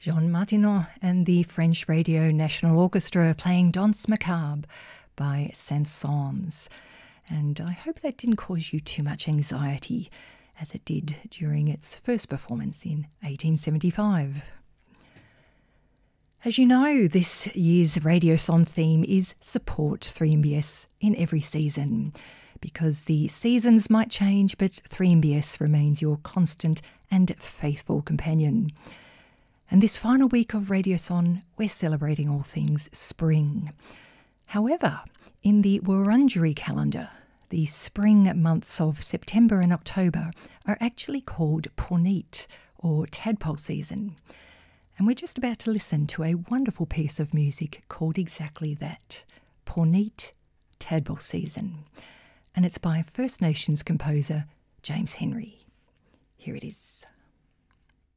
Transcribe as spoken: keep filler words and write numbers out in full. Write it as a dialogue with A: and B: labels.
A: Jean Martinon and the French Radio National Orchestra playing Danse Macabre by Saint-Saëns. And I hope that didn't cause you too much anxiety, as it did during its first performance in eighteen seventy-five. As you know, this year's Radiothon theme is Support three M B S in every season, because the seasons might change, but three M B S remains your constant and faithful companion. And this final week of Radiothon, we're celebrating all things spring. However, in the Wurundjeri calendar, the spring months of September and October are actually called Porneet, or tadpole season. And we're just about to listen to a wonderful piece of music called exactly that, Porneet, Tadpole Season. And it's by First Nations composer James Henry. Here it is.